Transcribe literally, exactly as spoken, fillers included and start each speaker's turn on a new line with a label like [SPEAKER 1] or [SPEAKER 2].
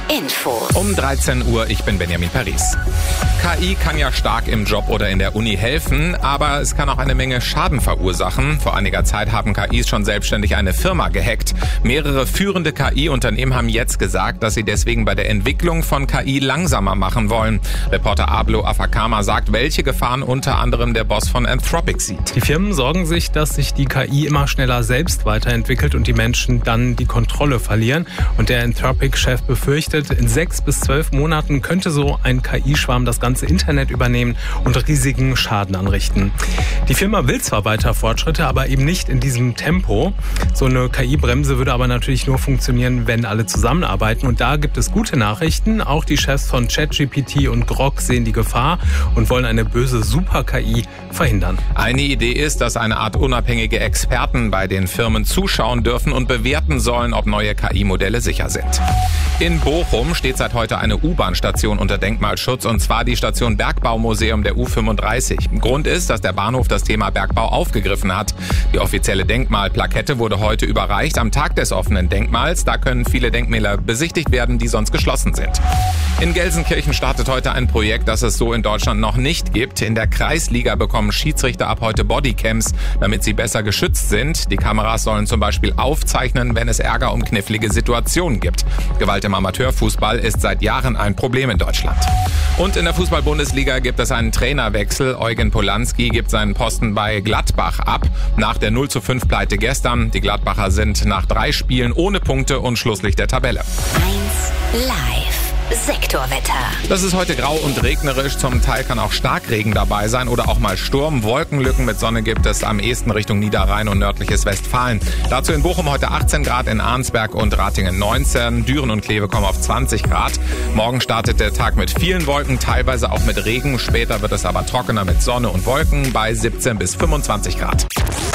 [SPEAKER 1] Info.
[SPEAKER 2] Um dreizehn Uhr, ich bin Benjamin Paris. K I kann ja stark im Job oder in der Uni helfen, aber es kann auch eine Menge Schaden verursachen. Vor einiger Zeit haben K Is schon selbstständig eine Firma gehackt. Mehrere führende K I-Unternehmen haben jetzt gesagt, dass sie deswegen bei der Entwicklung von K I langsamer machen wollen. Reporter Ablo Afakama sagt, welche Gefahren unter anderem der Boss von Anthropic sieht.
[SPEAKER 3] Die Firmen sorgen sich, dass sich die K I immer schneller selbst weiterentwickelt und die Menschen dann die Kontrolle verlieren. Und der Anthropic-Chef befürchtet, in sechs bis zwölf Monaten könnte so ein K I-Schwarm das ganze Internet übernehmen und riesigen Schaden anrichten. Die Firma will zwar weiter Fortschritte, aber eben nicht in diesem Tempo. So eine K I-Bremse würde aber natürlich nur funktionieren, wenn alle zusammenarbeiten. Und da gibt es gute Nachrichten. Auch die Chefs von ChatGPT und Grok sehen die Gefahr und wollen eine böse Super-K I verhindern.
[SPEAKER 2] Eine Idee ist, dass eine Art unabhängige Experten bei den Firmen zuschauen dürfen und bewerten sollen, ob neue K I-Modelle sicher sind. In Bochum steht seit heute eine U-Bahn-Station unter Denkmalschutz, und zwar die Station Bergbaumuseum der U fünfunddreißig. Grund ist, dass der Bahnhof das Thema Bergbau aufgegriffen hat. Die offizielle Denkmalplakette wurde heute überreicht am Tag des offenen Denkmals. Da können viele Denkmäler besichtigt werden, die sonst geschlossen sind. In Gelsenkirchen startet heute ein Projekt, das es so in Deutschland noch nicht gibt. In der Kreisliga bekommen Schiedsrichter ab heute Bodycams, damit sie besser geschützt sind. Die Kameras sollen zum Beispiel aufzeichnen, wenn es Ärger um knifflige Situationen gibt. Gewalt im Amateurfußball ist seit Jahren ein Problem in Deutschland. Und in der Fußball-Bundesliga gibt es einen Trainerwechsel. Eugen Polanski gibt seinen Posten bei Gladbach ab. Nach der null zu fünf Pleite gestern. Die Gladbacher sind nach drei Spielen ohne Punkte und Schlusslicht der Tabelle.
[SPEAKER 1] eins Live. Sektorwetter.
[SPEAKER 2] Das ist heute grau und regnerisch. Zum Teil kann auch Starkregen dabei sein oder auch mal Sturm. Wolkenlücken mit Sonne gibt es am ehesten Richtung Niederrhein und nördliches Westfalen. Dazu in Bochum heute achtzehn Grad, in Arnsberg und Ratingen neunzehn. Düren und Kleve kommen auf zwanzig Grad. Morgen startet der Tag mit vielen Wolken, teilweise auch mit Regen. Später wird es aber trockener mit Sonne und Wolken bei siebzehn bis fünfundzwanzig Grad.